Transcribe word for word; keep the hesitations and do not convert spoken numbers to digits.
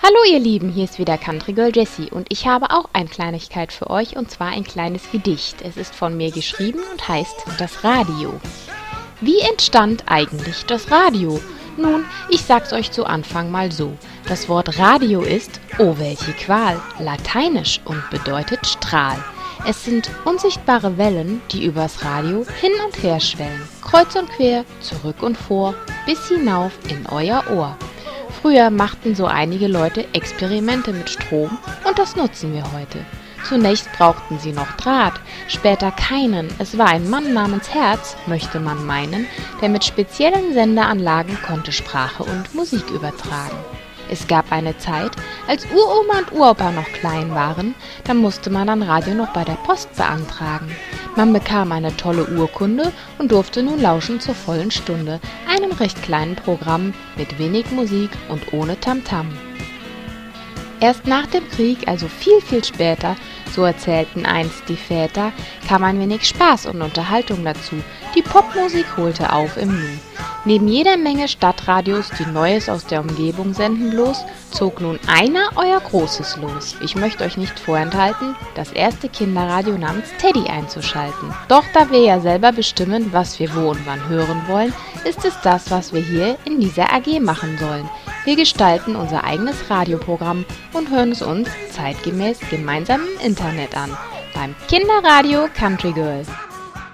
Hallo ihr Lieben, hier ist wieder Country Girl Jessie und ich habe auch eine Kleinigkeit für euch und zwar ein kleines Gedicht. Es ist von mir geschrieben und heißt Das Radio. Wie entstand eigentlich das Radio? Nun, ich sag's euch zu Anfang mal so. Das Wort Radio ist, oh welche Qual, lateinisch und bedeutet Strahl. Es sind unsichtbare Wellen, die übers Radio hin und her schwellen, kreuz und quer, zurück und vor, bis hinauf in euer Ohr. Früher machten so einige Leute Experimente mit Strom und das nutzen wir heute. Zunächst brauchten sie noch Draht, später keinen. Es war ein Mann namens Herz, möchte man meinen, der mit speziellen Sendeanlagen konnte Sprache und Musik übertragen. Es gab eine Zeit, als Uroma und Uropa noch klein waren, da musste man ein Radio noch bei der Post beantragen. Man bekam eine tolle Urkunde und durfte nun lauschen zur vollen Stunde, einem recht kleinen Programm mit wenig Musik und ohne Tamtam. Erst nach dem Krieg, also viel, viel später, so erzählten einst die Väter, kam ein wenig Spaß und Unterhaltung dazu. Die Popmusik holte auf im Nu. Neben jeder Menge Stadtradios, die Neues aus der Umgebung senden bloß, zog nun einer euer Großes los. Ich möchte euch nicht vorenthalten, das erste Kinderradio namens Teddy einzuschalten. Doch da wir ja selber bestimmen, was wir wo und wann hören wollen, ist es das, was wir hier in dieser A G machen sollen. Wir gestalten unser eigenes Radioprogramm und hören es uns zeitgemäß gemeinsam im Internet an. Beim Kinderradio Country Girl.